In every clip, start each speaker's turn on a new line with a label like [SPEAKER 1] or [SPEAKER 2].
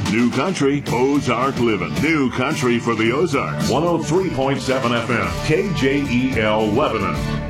[SPEAKER 1] New Country, Ozark Living. New Country for the Ozarks. 103.7 FM. KJEL Lebanon.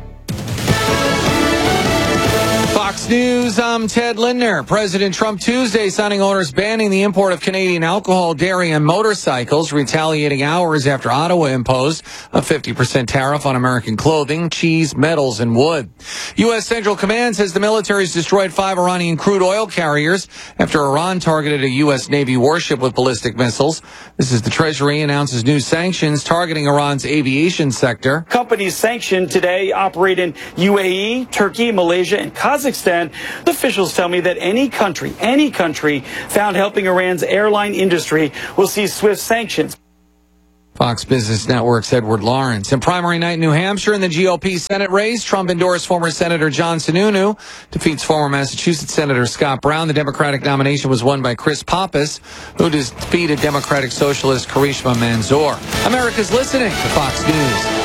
[SPEAKER 2] Fox News, I'm Ted Lindner. President Trump Tuesday signing orders banning the import of Canadian alcohol, dairy, and motorcycles, retaliating hours after Ottawa imposed a 50% tariff on American clothing, cheese, metals, and wood. U.S. Central Command says the military has destroyed 5 Iranian crude oil carriers after Iran targeted a U.S. Navy warship with ballistic missiles. This is the Treasury announces new sanctions targeting Iran's aviation sector.
[SPEAKER 3] Companies sanctioned today operate in UAE, Turkey, Malaysia, and Kazakhstan. Officials tell me that any country found helping Iran's airline industry will see swift sanctions.
[SPEAKER 2] Fox Business Network's Edward Lawrence. In primary night in New Hampshire in the GOP Senate race, Trump endorsed former Senator John Sununu, defeats former Massachusetts Senator Scott Brown. The Democratic nomination was won by Chris Pappas, who defeated Democratic Socialist Karishma Manzoor. America's listening to Fox News.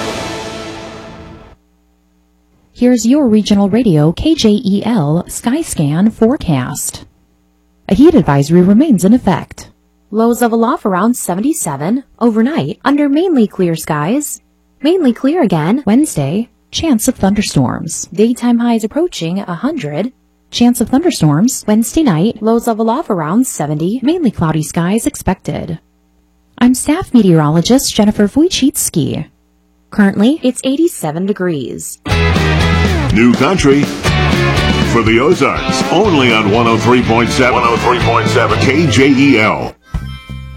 [SPEAKER 4] Here's your regional radio KJEL Skyscan forecast. A heat advisory remains in effect. Lows of aloft around 77. Overnight, under mainly clear skies. Mainly clear again. Wednesday, chance of thunderstorms. Daytime highs approaching 100. Chance of thunderstorms. Wednesday night, lows of aloft around 70. Mainly cloudy skies expected. I'm staff meteorologist Jennifer Wojcicki. Currently, it's 87 degrees.
[SPEAKER 1] New Country for the Ozarks, only on 103.7 KJEL.